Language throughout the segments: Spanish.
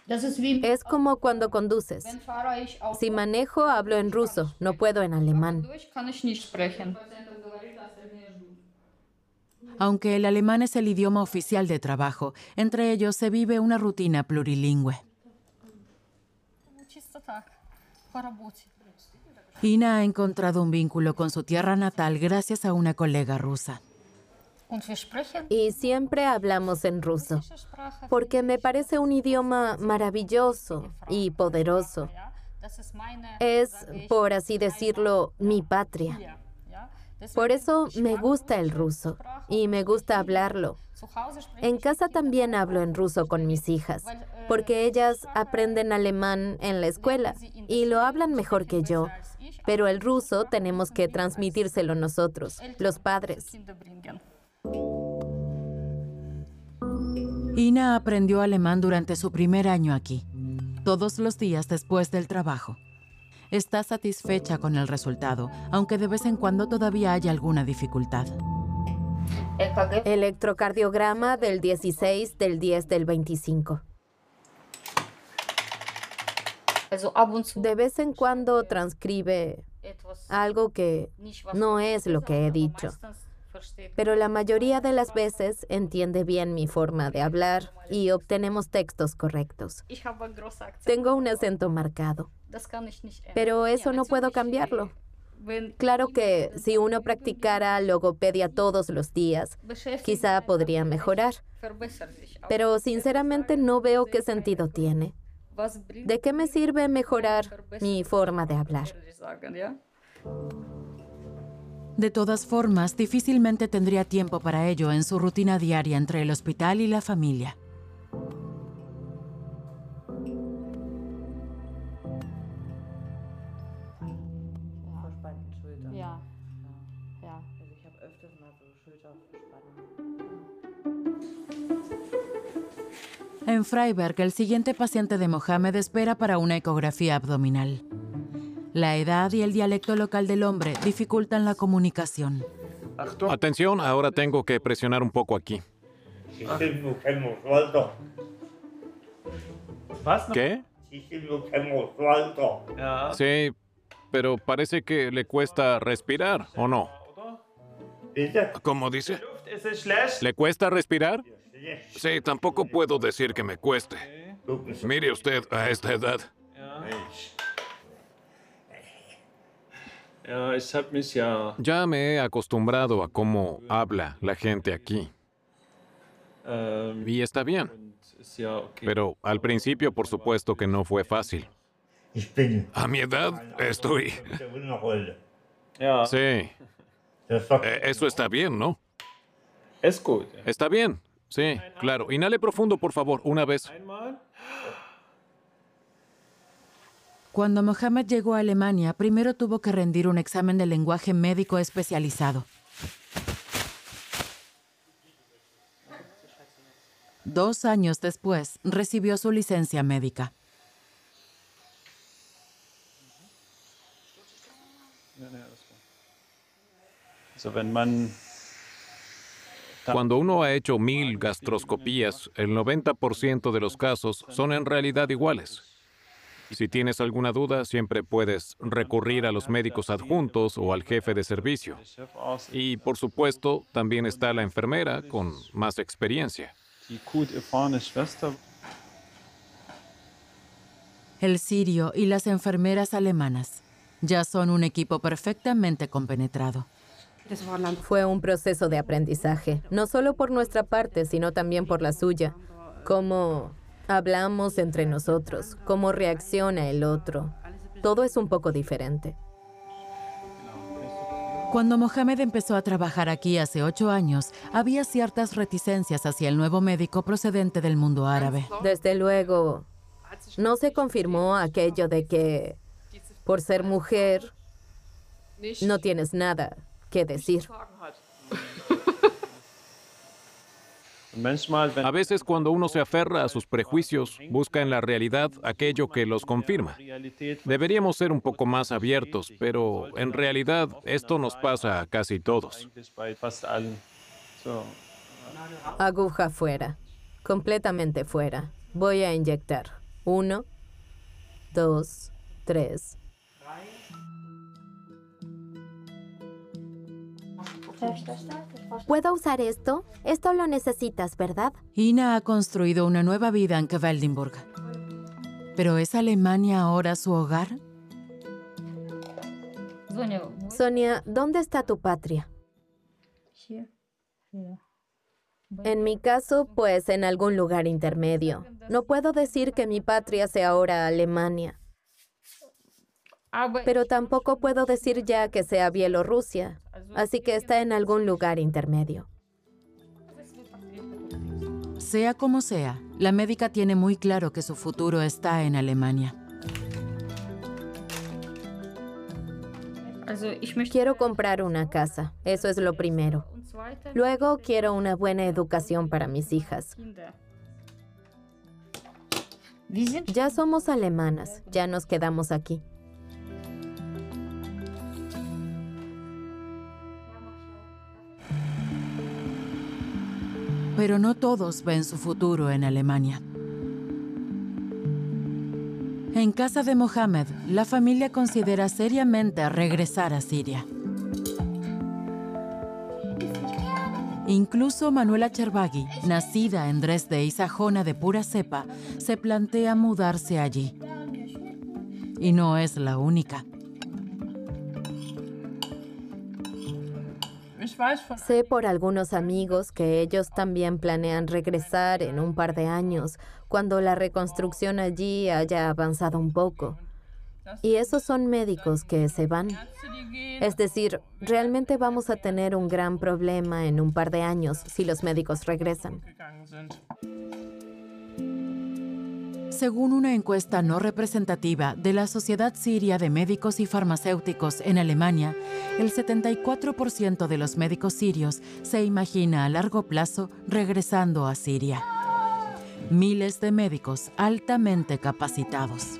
Es como cuando conduces. Si manejo, hablo en ruso, no puedo en alemán. Aunque el alemán es el idioma oficial de trabajo, entre ellos se vive una rutina plurilingüe. Ina ha encontrado un vínculo con su tierra natal gracias a una colega rusa. Y siempre hablamos en ruso, porque me parece un idioma maravilloso y poderoso. Es, por así decirlo, mi patria. Por eso me gusta el ruso y me gusta hablarlo. En casa también hablo en ruso con mis hijas, porque ellas aprenden alemán en la escuela y lo hablan mejor que yo. Pero el ruso tenemos que transmitírselo nosotros, los padres. Ina aprendió alemán durante su primer año aquí, todos los días después del trabajo. Está satisfecha con el resultado, aunque de vez en cuando todavía hay alguna dificultad. Electrocardiograma del 16 del 10 del 25. De vez en cuando transcribe algo que no es lo que he dicho, pero la mayoría de las veces entiende bien mi forma de hablar y obtenemos textos correctos. Tengo un acento marcado, pero eso no puedo cambiarlo. Claro que si uno practicara logopedia todos los días, quizá podría mejorar, pero sinceramente no veo qué sentido tiene. ¿De qué me sirve mejorar mi forma de hablar? De todas formas, difícilmente tendría tiempo para ello en su rutina diaria entre el hospital y la familia. En Freiberg, el siguiente paciente de Mohamed espera para una ecografía abdominal. La edad y el dialecto local del hombre dificultan la comunicación. Atención, ahora tengo que presionar un poco aquí. ¿Qué? Sí, pero parece que le cuesta respirar, ¿o no? ¿Cómo dice? ¿Le cuesta respirar? Sí, tampoco puedo decir que me cueste. Mire usted a esta edad. Ya me he acostumbrado a cómo habla la gente aquí. Y está bien. Pero al principio, por supuesto que no fue fácil. A mi edad estoy... Sí. Eso está bien, ¿no? Está bien. Sí, claro. Inhale profundo, por favor, una vez. Cuando Mohamed llegó a Alemania, primero tuvo que rendir un examen de lenguaje médico especializado. 2 años después, recibió su licencia médica. Cuando uno ha hecho 1000 gastroscopías, el 90% de los casos son en realidad iguales. Si tienes alguna duda, siempre puedes recurrir a los médicos adjuntos o al jefe de servicio. Y, por supuesto, también está la enfermera con más experiencia. El sirio y las enfermeras alemanas ya son un equipo perfectamente compenetrado. Fue un proceso de aprendizaje, no solo por nuestra parte, sino también por la suya. Cómo hablamos entre nosotros, cómo reacciona el otro. Todo es un poco diferente. Cuando Mohamed empezó a trabajar aquí hace 8 años, había ciertas reticencias hacia el nuevo médico procedente del mundo árabe. Desde luego, no se confirmó aquello de que, por ser mujer, no tienes nada que decir. A veces, cuando uno se aferra a sus prejuicios, busca en la realidad aquello que los confirma. Deberíamos ser un poco más abiertos, pero en realidad esto nos pasa a casi todos. Aguja fuera, completamente fuera. Voy a inyectar. 1, 2, 3. ¿Puedo usar esto? Esto lo necesitas, ¿verdad? Ina ha construido una nueva vida en Quedlinburg. ¿Pero es Alemania ahora su hogar? Sonia, ¿dónde está tu patria? En mi caso, pues en algún lugar intermedio. No puedo decir que mi patria sea ahora Alemania, pero tampoco puedo decir ya que sea Bielorrusia, así que está en algún lugar intermedio. Sea como sea, la médica tiene muy claro que su futuro está en Alemania. Quiero comprar una casa, eso es lo primero. Luego quiero una buena educación para mis hijas. Ya somos alemanas, ya nos quedamos aquí. Pero no todos ven su futuro en Alemania. En casa de Mohamed, la familia considera seriamente regresar a Siria. Incluso Manuela Cherbaghi, nacida en Dresde y sajona de pura cepa, se plantea mudarse allí. Y no es la única. Sé por algunos amigos que ellos también planean regresar en un par de años, cuando la reconstrucción allí haya avanzado un poco. Y esos son médicos que se van. Es decir, realmente vamos a tener un gran problema en un par de años si los médicos regresan. Según una encuesta no representativa de la Sociedad Siria de Médicos y Farmacéuticos en Alemania, el 74% de los médicos sirios se imagina a largo plazo regresando a Siria. Miles de médicos altamente capacitados.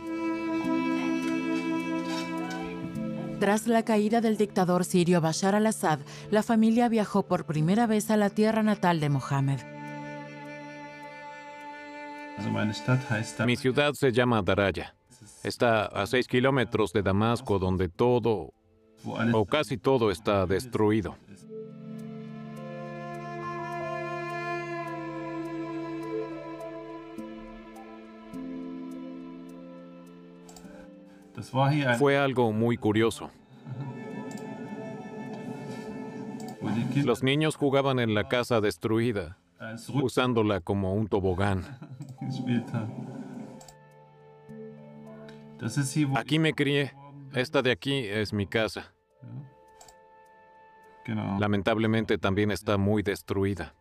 Tras la caída del dictador sirio Bashar al-Assad, la familia viajó por primera vez a la tierra natal de Mohamed. Mi ciudad se llama Daraya. Está a 6 kilómetros de Damasco, donde todo, o casi todo, está destruido. Fue algo muy curioso. Los niños jugaban en la casa destruida, usándola como un tobogán. Aquí me crié. Esta de aquí es mi casa. Lamentablemente también está muy destruida.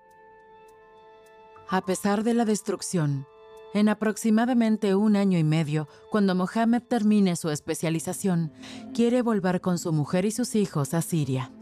A pesar de la destrucción, en aproximadamente 1 año y medio, cuando Mohamed termine su especialización, quiere volver con su mujer y sus hijos a Siria.